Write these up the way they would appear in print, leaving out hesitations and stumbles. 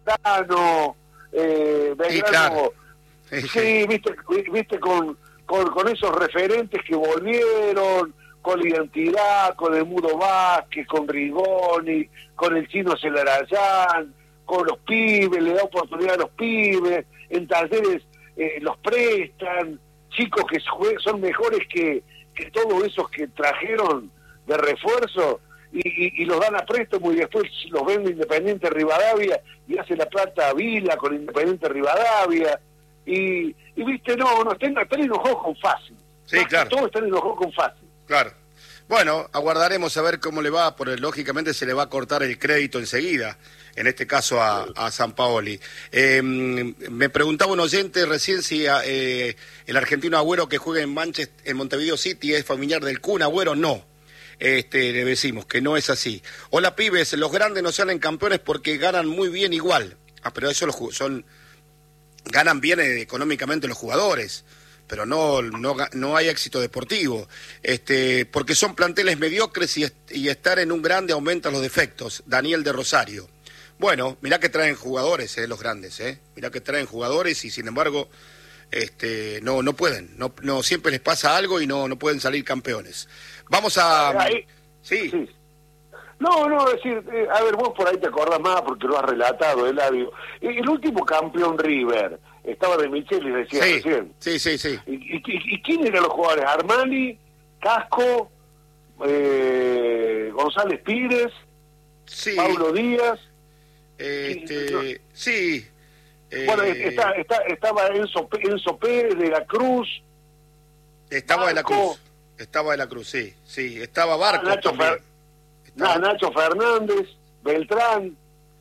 Valdano, Belgrano. Claro. Sí, viste con esos referentes que volvieron, con la identidad, con el Mudo Vázquez, con Rigoni, con el Chino Celarayán, con los pibes, le da oportunidad a los pibes, en talleres los prestan, chicos que son mejores que todos esos que trajeron de refuerzo, y los dan a préstamo y después los vende Independiente Rivadavia y hace la plata a Vila con Independiente Rivadavia, y viste, están enojados con Fácil. Sí, claro. Todos están enojados con Fácil. Claro. Bueno, aguardaremos a ver cómo le va, porque lógicamente se le va a cortar el crédito enseguida, en este caso a Sampaoli. Me preguntaba un oyente recién si el argentino Agüero que juega en Montevideo City es familiar del Kun Agüero. No. Le decimos que no es así. Hola pibes, los grandes no salen campeones porque ganan muy bien igual. Pero eso ganan bien económicamente los jugadores, pero no hay éxito deportivo, porque son planteles mediocres y estar en un grande aumenta los defectos. Daniel de Rosario. Bueno, mirá que traen jugadores, los grandes, mirá que traen jugadores y sin embargo no pueden, no siempre les pasa algo y no pueden salir campeones. Vamos a... Sí. No, decir, a ver, vos por ahí te acordás más porque lo has relatado, Eladio. El último campeón River estaba de Michelis, decía recién. Sí. ¿Y quién eran los jugadores? Armani, Casco, González Pires, sí. Pablo Díaz. Sí. Bueno, estaba Enzo Pérez de la Cruz. Estaba de la Cruz, sí. Estaba Barco también. Nacho Fernández, Beltrán.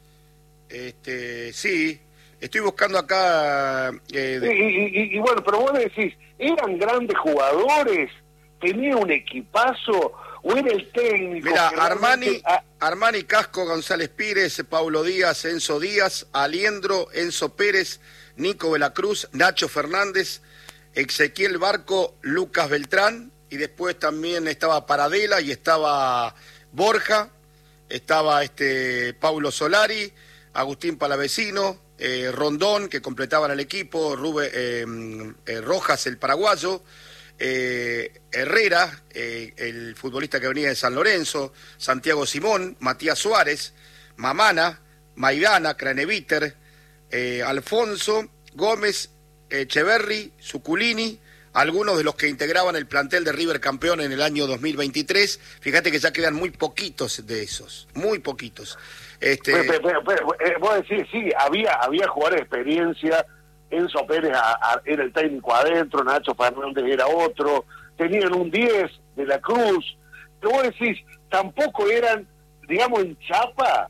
Sí, estoy buscando acá... Y bueno, pero vos decís, ¿eran grandes jugadores? ¿Tenía un equipazo? ¿O era el técnico? Mira, Armani, Casco, González Pires, Paulo Díaz, Enzo Díaz, Aliendro, Enzo Pérez, Nico de la Cruz, Nacho Fernández, Ezequiel Barco, Lucas Beltrán, y después también estaba Paradela y estaba... Borja, estaba Paulo Solari, Agustín Palavecino, Rondón, que completaban el equipo, Rojas, el paraguayo, Herrera, el futbolista que venía de San Lorenzo, Santiago Simón, Matías Suárez, Mamana, Maidana, Craneviter, Alfonso, Gómez, Echeverri, Suculini, algunos de los que integraban el plantel de River campeón en el año 2023, fíjate que ya quedan muy poquitos de esos, muy poquitos. Vos decís, sí, había jugadores de experiencia, Enzo Pérez era el técnico adentro, Nacho Fernández era otro, tenían un 10 de la Cruz, pero vos decís, tampoco eran, digamos, en Chapa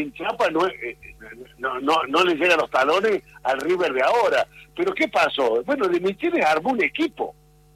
no le llegan los talones al River de ahora. Pero ¿qué pasó? Bueno, de Michelis armó un equipo.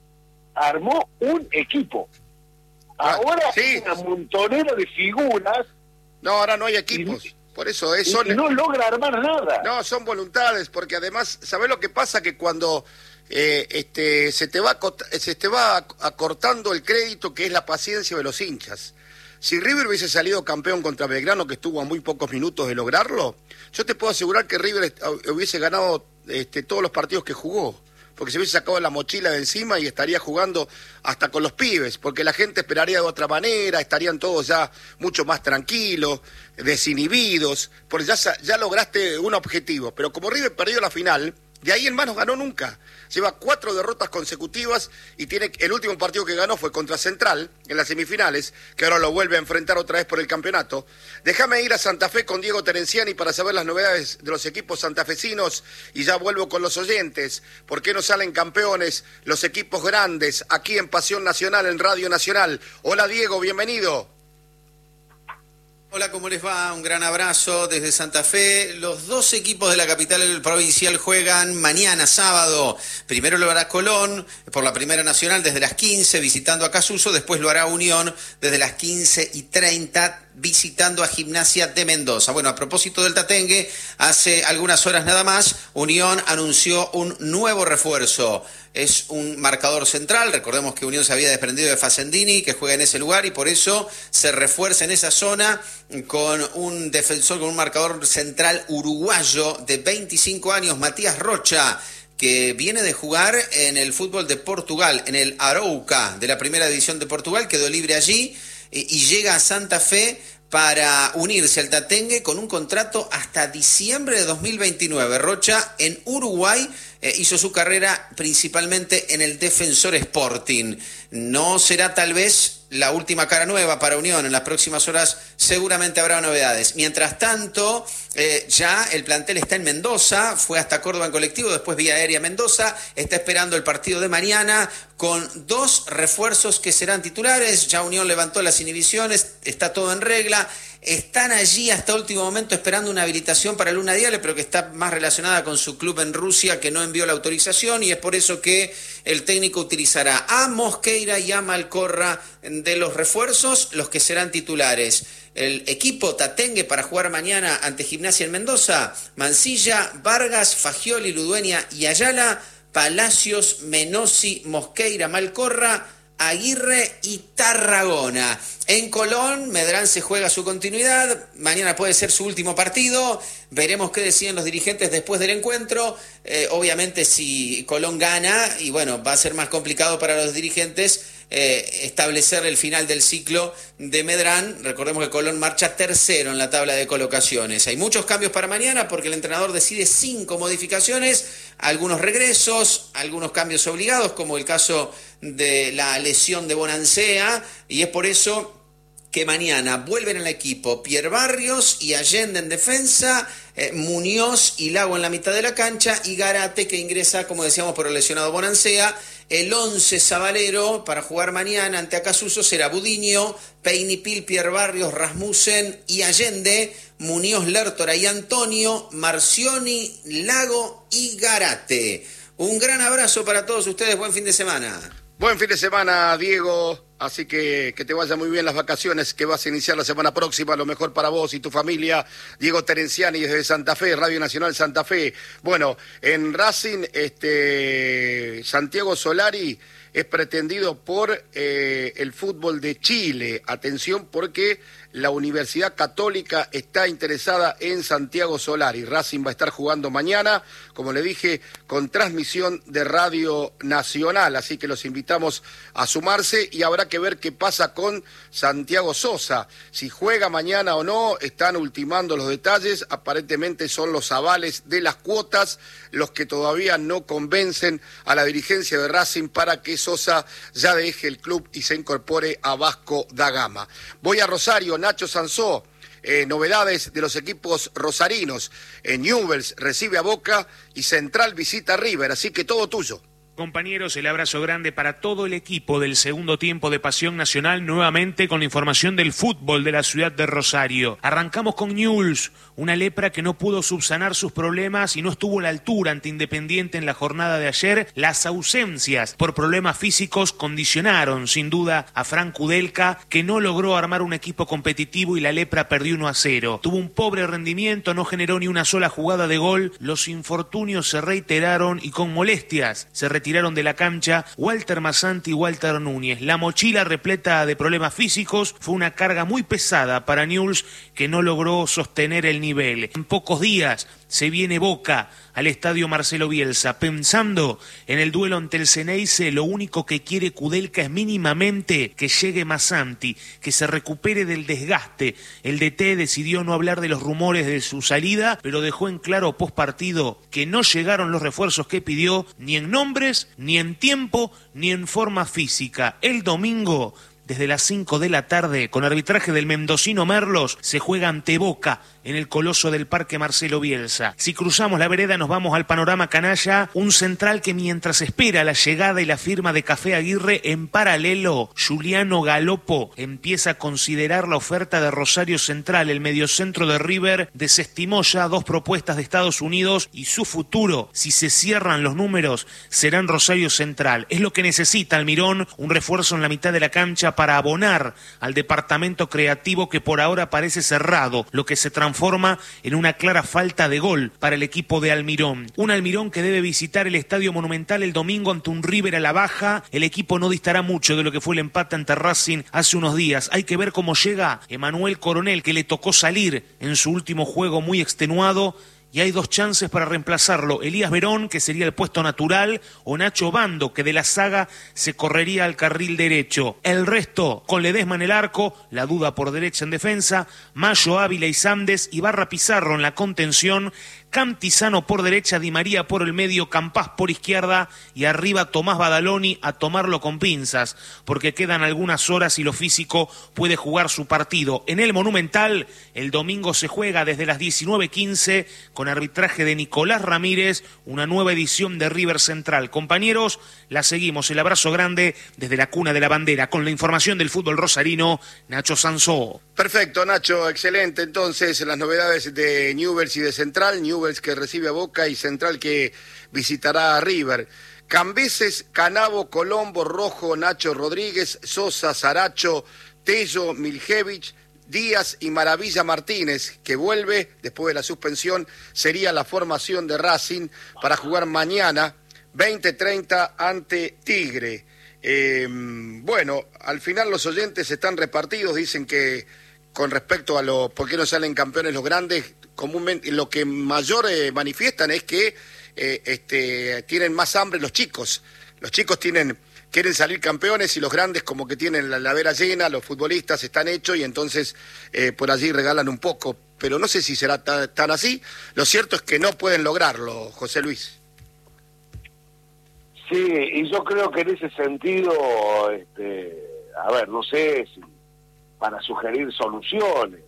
Ahora sí. Una montonera de figuras. No, ahora no hay equipos. Por eso y no logra armar nada. No, son voluntades, porque además, ¿sabés lo que pasa? Que cuando se te va acortando el crédito, que es la paciencia de los hinchas. Si River hubiese salido campeón contra Belgrano, que estuvo a muy pocos minutos de lograrlo, yo te puedo asegurar que River hubiese ganado todos los partidos que jugó, porque se hubiese sacado la mochila de encima y estaría jugando hasta con los pibes, porque la gente esperaría de otra manera, estarían todos ya mucho más tranquilos, desinhibidos, porque ya lograste un objetivo. Pero como River perdió la final, de ahí en más no ganó nunca. Lleva 4 derrotas consecutivas y el último partido que ganó fue contra Central en las semifinales, que ahora lo vuelve a enfrentar otra vez por el campeonato. Déjame ir a Santa Fe con Diego Terenciani para saber las novedades de los equipos santafesinos y ya vuelvo con los oyentes. ¿Por qué no salen campeones los equipos grandes aquí en Pasión Nacional, en Radio Nacional? Hola Diego, bienvenido. Hola, ¿cómo les va? Un gran abrazo desde Santa Fe. Los dos equipos de la capital provincial juegan mañana, sábado. Primero lo hará Colón por la Primera Nacional desde las 15, visitando a Casuso. Después lo hará Unión desde las 15:30 visitando a Gimnasia de Mendoza. Bueno, a propósito del Tatengue, hace algunas horas nada más, Unión anunció un nuevo refuerzo. Es un marcador central, recordemos que Unión se había desprendido de Facendini, que juega en ese lugar, y por eso se refuerza en esa zona con un defensor, con un marcador central uruguayo de 25 años, Matías Rocha, que viene de jugar en el fútbol de Portugal, en el Arouca de la primera división de Portugal, quedó libre allí y llega a Santa Fe para unirse al Tatengue con un contrato hasta diciembre de 2029. Rocha en Uruguay hizo su carrera principalmente en el Defensor Sporting. No será tal vez la última cara nueva para Unión. En las próximas horas seguramente habrá novedades. Mientras tanto, ya el plantel está en Mendoza, fue hasta Córdoba en colectivo, después vía aérea a Mendoza, está esperando el partido de mañana con 2 refuerzos que serán titulares. Ya Unión levantó las inhibiciones, está todo en regla. Están allí hasta último momento esperando una habilitación para Luna Diale, pero que está más relacionada con su club en Rusia, que no envió la autorización, y es por eso que el técnico utilizará a Mosqueira y a Malcorra de los refuerzos, los que serán titulares. El equipo Tatengue para jugar mañana ante Gimnasia en Mendoza: Mancilla, Vargas, Fagioli, Ludueña y Ayala, Palacios, Menossi, Mosqueira, Malcorra, Aguirre y Tarragona. En Colón, Medrán se juega su continuidad, mañana puede ser su último partido, veremos qué deciden los dirigentes después del encuentro. Obviamente si Colón gana, y bueno, va a ser más complicado para los dirigentes establecer el final del ciclo de Medrán. Recordemos que Colón marcha tercero en la tabla de colocaciones. Hay muchos cambios para mañana porque el entrenador decide 5 modificaciones, algunos regresos, algunos cambios obligados, como el caso de la lesión de Bonancea, y es por eso que mañana vuelven al equipo Pierre Barrios y Allende en defensa, Muñoz y Lago en la mitad de la cancha, y Garate, que ingresa, como decíamos, por el lesionado Bonancea. El 11 sabalero para jugar mañana ante Acasuso será Budiño, Peinipil, Pierre Barrios, Rasmussen y Allende, Muñoz, Lertora y Antonio, Marcioni, Lago y Garate. Un gran abrazo para todos ustedes, buen fin de semana. Buen fin de semana, Diego. Así que te vaya muy bien las vacaciones que vas a iniciar la semana próxima. Lo mejor para vos y tu familia. Diego Terenciani desde Santa Fe, Radio Nacional Santa Fe. Bueno, en Racing, Santiago Solari es pretendido por el fútbol de Chile. Atención, porque la Universidad Católica está interesada en Santiago Solari. Racing va a estar jugando mañana, como le dije, con transmisión de Radio Nacional. Así que los invitamos a sumarse, y habrá que ver qué pasa con Santiago Sosa. Si juega mañana o no, están ultimando los detalles. Aparentemente son los avales de las cuotas los que todavía no convencen a la dirigencia de Racing para que Sosa ya deje el club y se incorpore a Vasco da Gama. Voy a Rosario. Nacho Sansó, novedades de los equipos rosarinos. Newell's recibe a Boca y Central visita a River, así que todo tuyo. Compañeros, el abrazo grande para todo el equipo del segundo tiempo de Pasión Nacional, nuevamente con la información del fútbol de la ciudad de Rosario. Arrancamos con Newell's, una lepra que no pudo subsanar sus problemas y no estuvo a la altura ante Independiente en la jornada de ayer. Las ausencias por problemas físicos condicionaron sin duda a Frank Kudelka, que no logró armar un equipo competitivo, y la lepra perdió 1-0. Tuvo un pobre rendimiento, no generó ni una sola jugada de gol. Los infortunios se reiteraron y con molestias se retiraron de la cancha Walter Masanti y Walter Núñez. La mochila repleta de problemas físicos fue una carga muy pesada para Newell's, que no logró sostener el nivel. En pocos días se viene Boca al estadio Marcelo Bielsa. Pensando en el duelo ante el Ceneice, lo único que quiere Kudelka es mínimamente que llegue Masanti, que se recupere del desgaste. El DT decidió no hablar de los rumores de su salida, pero dejó en claro post partido que no llegaron los refuerzos que pidió, ni en nombres, ni en tiempo, ni en forma física. El domingo, desde las 5 de la tarde, con arbitraje del mendocino Merlos, se juega ante Boca en el Coloso del Parque Marcelo Bielsa. Si cruzamos la vereda nos vamos al panorama canalla, un central que mientras espera la llegada y la firma de Café Aguirre, en paralelo, Juliano Galopo empieza a considerar la oferta de Rosario Central. El mediocentro de River desestimó ya 2 propuestas de Estados Unidos, y su futuro, si se cierran los números, será en Rosario Central. Es lo que necesita Almirón, un refuerzo en la mitad de la cancha para abonar al departamento creativo que por ahora parece cerrado, lo que se transforma en una clara falta de gol para el equipo de Almirón. Un Almirón que debe visitar el Estadio Monumental el domingo ante un River a la baja. El equipo no distará mucho de lo que fue el empate ante Racing hace unos días. Hay que ver cómo llega Emanuel Coronel, que le tocó salir en su último juego muy extenuado. Y hay 2 chances para reemplazarlo: Elías Verón, que sería el puesto natural, o Nacho Bando, que de la saga se correría al carril derecho. El resto, con Ledesma en el arco, la duda por derecha en defensa, Mayo, Ávila y Sandes, Ibarra, Pizarro en la contención, Cantizano por derecha, Di María por el medio, Campás por izquierda y arriba Tomás Badaloni a tomarlo con pinzas, porque quedan algunas horas y lo físico puede jugar su partido. En el Monumental, el domingo se juega desde las 19:15 con arbitraje de Nicolás Ramírez, una nueva edición de River Central. Compañeros, la seguimos. El abrazo grande desde la cuna de la bandera. Con la información del fútbol rosarino, Nacho Sansó. Perfecto, Nacho, excelente. Entonces, las novedades de Newell's y de Central. Newell's que recibe a Boca y Central que visitará a River. Cambeses, Canavo, Colombo, Rojo, Nacho Rodríguez, Sosa, Saracho, Tello, Miljevich, Díaz y Maravilla Martínez, que vuelve después de la suspensión. Sería la formación de Racing para jugar mañana 20:30 ante Tigre. Bueno, al final los oyentes están repartidos, dicen que con respecto a por qué no salen campeones los grandes, comúnmente lo que mayor manifiestan es que tienen más hambre los chicos. Los chicos quieren salir campeones y los grandes como que tienen la heladera llena, los futbolistas están hechos y entonces por allí regalan un poco. Pero no sé si será tan así. Lo cierto es que no pueden lograrlo, José Luis. Sí, y yo creo que en ese sentido, a ver, no sé si para sugerir soluciones,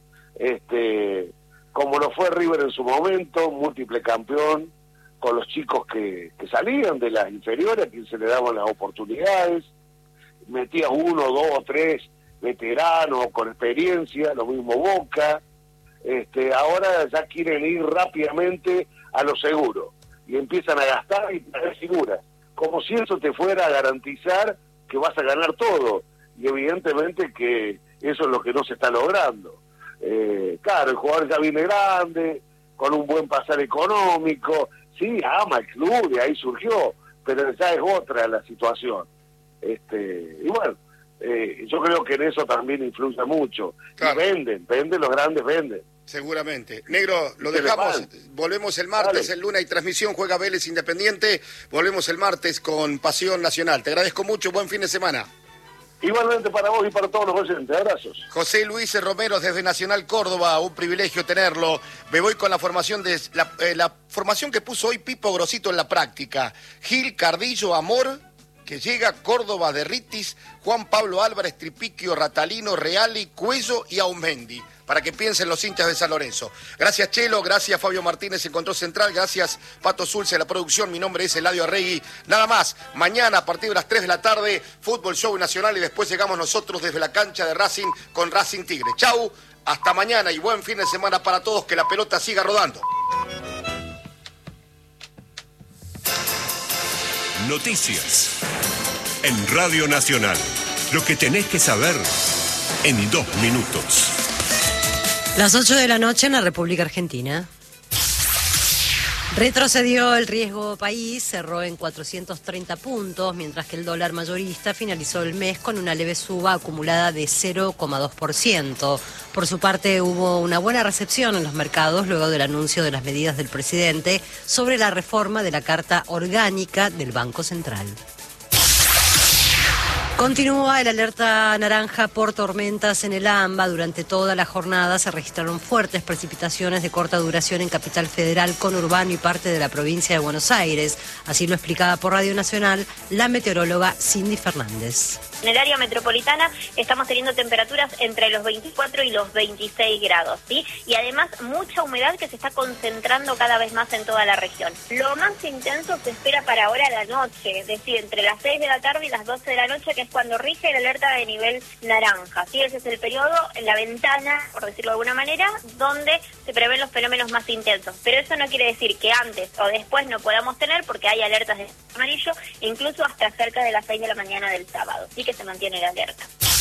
como lo fue River en su momento, múltiple campeón, con los chicos que salían de las inferiores, a quien se le daban las oportunidades, metía 1, 2, 3 veteranos con experiencia, lo mismo Boca, ahora ya quieren ir rápidamente a lo seguro, y empiezan a gastar y traer figuras, como si eso te fuera a garantizar que vas a ganar todo, y evidentemente que eso es lo que no se está logrando. Claro, el jugador ya viene grande, con un buen pasar económico, sí, ama el club, de ahí surgió, pero ya es otra la situación. Y bueno, yo creo que en eso también influye mucho. Claro. Y venden, los grandes venden. Seguramente. Negro, lo dejamos, volvemos el martes, el lunes hay transmisión, juega Vélez Independiente, volvemos el martes con Pasión Nacional. Te agradezco mucho, buen fin de semana. Igualmente para vos y para todos los oyentes, abrazos. José Luis Romero desde Nacional Córdoba, un privilegio tenerlo. Me voy con la formación la formación que puso hoy Pipo Grosito en la práctica. Gil, Cardillo, Amor, que llega, Córdoba, Derritis, Juan Pablo Álvarez, Tripiquio, Ratalino, Reali, Cuello y Aumendi, para que piensen los hinchas de San Lorenzo. Gracias Chelo, gracias Fabio Martínez en Control Central, gracias Pato Zulce en la producción, mi nombre es Eladio Arregui. Nada más, mañana a partir de las 3 de la tarde, Fútbol Show Nacional y después llegamos nosotros desde la cancha de Racing con Racing Tigre. Chau, hasta mañana y buen fin de semana para todos, que la pelota siga rodando. Noticias en Radio Nacional. Lo que tenés que saber en 2 minutos. Las 8 de la noche en la República Argentina. Retrocedió el riesgo país, cerró en 430 puntos, mientras que el dólar mayorista finalizó el mes con una leve suba acumulada de 0,2%. Por su parte, hubo una buena recepción en los mercados luego del anuncio de las medidas del presidente sobre la reforma de la Carta Orgánica del Banco Central. Continúa el alerta naranja por tormentas en el AMBA. Durante toda la jornada se registraron fuertes precipitaciones de corta duración en Capital Federal, conurbano y parte de la provincia de Buenos Aires. Así lo explicaba por Radio Nacional la meteoróloga Cindy Fernández. En el área metropolitana estamos teniendo temperaturas entre los 24 y los 26 grados, ¿sí? Y además mucha humedad que se está concentrando cada vez más en toda la región. Lo más intenso se espera para ahora a la noche, es decir, entre las 6 de la tarde y las 12 de la noche, que es cuando rige el alerta de nivel naranja, ¿sí? Ese es el periodo, la ventana, por decirlo de alguna manera, donde se prevén los fenómenos más intensos. Pero eso no quiere decir que antes o después no podamos tener, porque hay alertas de amarillo, incluso hasta cerca de las 6 de la mañana del sábado, sí que se mantiene la alerta.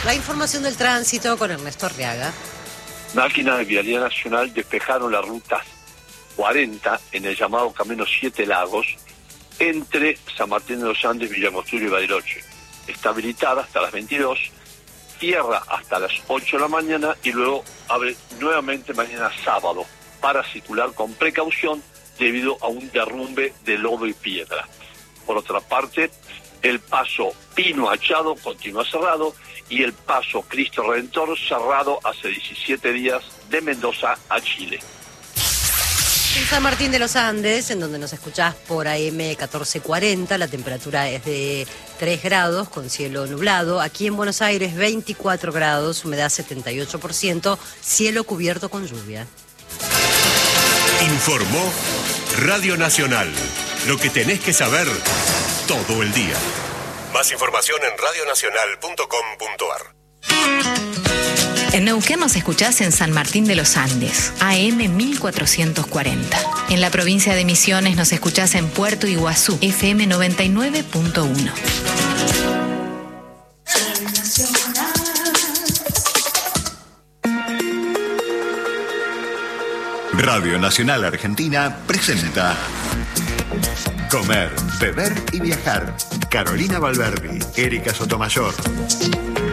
La información del tránsito con Ernesto Arriaga. Máquinas de Vialidad Nacional despejaron la ruta 40 en el llamado Camino Siete Lagos entre San Martín de los Andes, Villangostura y Bariloche. Está habilitada hasta las 22, cierra hasta las 8 de la mañana y luego abre nuevamente mañana sábado para circular con precaución debido a un derrumbe de lodo y piedra. Por otra parte, el paso Pino Achado continúa cerrado y el paso Cristo Redentor cerrado hace 17 días de Mendoza a Chile. En San Martín de los Andes, en donde nos escuchás por AM 1440, la temperatura es de 3 grados con cielo nublado. Aquí en Buenos Aires 24 grados, humedad 78%, cielo cubierto con lluvia. Informó Radio Nacional. Lo que tenés que saber todo el día. Más información en radionacional.com.ar. En Neuquén nos escuchás en San Martín de los Andes, AM 1440. En la provincia de Misiones nos escuchás en Puerto Iguazú, FM 99.1. Radio Nacional Argentina presenta Comer, Beber y Viajar. Carolina Valverdi, Erika Sotomayor.